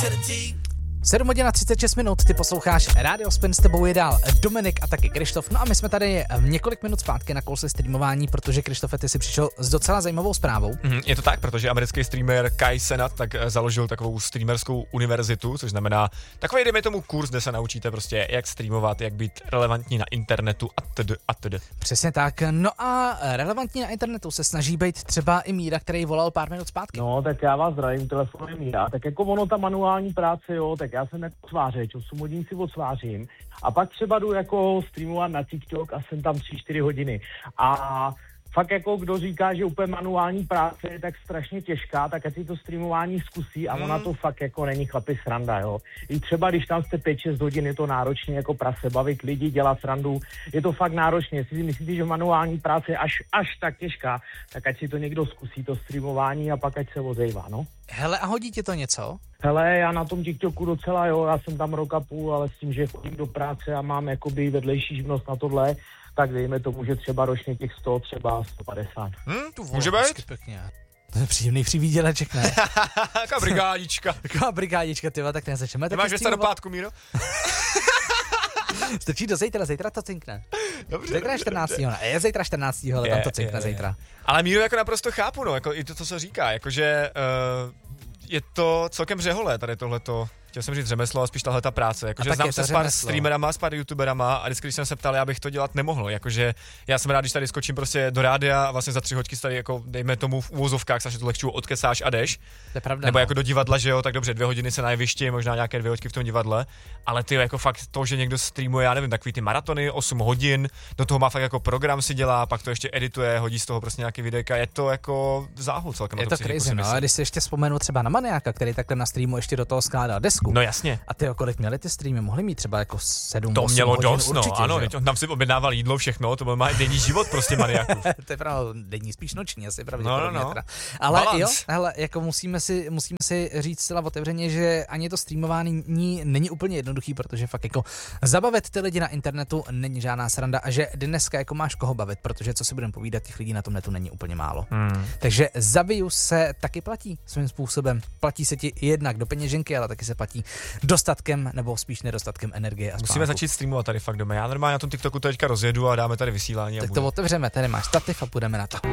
7 hodin a 36 minut, ty posloucháš Radio Spin, s tebou je dál Dominik a taky Krištof. No a my jsme tady několik minut zpátky na kouse streamování, protože Krištofe, ty si přišel s docela zajímavou zprávou. Je to tak, protože americký streamer Kai Cenat tak založil takovou streamerskou univerzitu, což znamená takový, dejme tomu, kurz, kde se naučíte prostě jak streamovat, jak být relevantní na internetu atd. Přesně tak. No a relevantní na internetu se snaží být třeba i Míra, který volal pár minut zpátky. No, tak já vás zdravím, telefon je Míra. Tak jako ono, ta manuální práce, jo, tak já jsem jako svářeč, 8 hodin si odsvářím a pak třeba jdu jako streamovat na TikTok a jsem tam 3-4 hodiny. A fakt jako kdo říká, že úplně manuální práce je tak strašně těžká, tak ať si to streamování zkusí a ona to fakt jako není chlapi sranda, jo. I třeba když tam jste 5-6 hodin, je to náročně jako prase, bavit lidi, dělat srandu, je to fakt náročně. Jestli si myslíte, že manuální práce je až tak těžká, tak ať si to někdo zkusí, to streamování a pak ať se odejvá, no. Hele, a hodí ti to něco? Hele, já na tom TikToku docela, jo, já jsem tam rok a půl, ale s tím, že chodím do práce a mám jakoby vedlejší živnost na tohle, tak dejme tomu, že třeba ročně těch 100, třeba 150. Může být? Pěkně. To je příjemný přivíděleček, ne? Taká brigádička. Taková brigádička, tyva, tak nezačneme. Ty máš věc do pátku, Míro? Strčí do zítra to cinkne. Dobře. Zítra je 14. Je zítra 14. ale tam to cinkne zítra. Ale Míro jako naprosto chápu, no, jako i to, co říká, jakože je to celkem řeholé tady tohleto. Chtěl jsem říct řemeslo, a spíš tahleta práce. Jakože znám se s pár streamerama, s pár youtuberama a vždycky, když jsem se ptal, já bych to dělat nemohl. Jakože já jsem rád, když tady skočím prostě do rádia a vlastně za 3 hodky tady jako dejme tomu v úvozovkách, Saši to lehču odkesáš a jdeš. To je pravda. Nebo jako do divadla, že jo, tak dobře, 2 hodiny se na jevišti, možná nějaké 2 hodky v tom divadle, ale ty jako fakt to, že někdo streamuje, já nevím, takový ty maratony, 8 hodin, do toho má fakt jako program si dělá, pak to ještě edituje, hodí z toho prostě nějaký videjka, je to jako záhul celkem. Je to crazy, no, a když si ještě vzpomenu třeba na Maniáka, který takhle na streamu ještě do toho skládal desku. No jasně. A ty kolik měli ty streamy? Mohli mít třeba jako 7, to 8 mělo hodin dost, určitě, no, ano, tam si objednával jídlo, všechno, to byl má denní život prostě Maniáků. To je pravda, denní, spíš noční, asi pravděpodobně. No. Ale balance. jo, hele, jako musíme si říct zcela otevřeně, že ani to streamování není úplně jednoduchý, protože fakt jako zabavit ty lidi na internetu není žádná sranda a že dneska jako máš koho bavit, protože co si budeme povídat, těch lidí na tom netu není úplně málo. Takže za views se taky platí svým způsobem. Platí se ti jednak do peněženky, ale taky se platí dostatkem nebo spíš nedostatkem energie a spánku. Musíme začít streamovat tady fakt doma. Já normálně na tom TikToku to teďka rozjedu a dáme tady vysílání. Tak to otevřeme, tady máš stativ a půjdeme na to.